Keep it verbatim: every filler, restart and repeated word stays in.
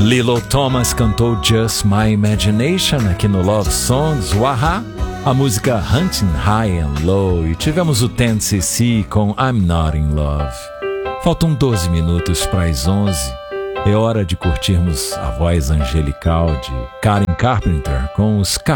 Lilo Thomas cantou Just My Imagination aqui no Love Songs, o A-ha, a música Hunting High and Low, e tivemos o ten C C com I'm Not In Love. Faltam doze minutos para as onze, é hora de curtirmos a voz angelical de Karen Carpenter com os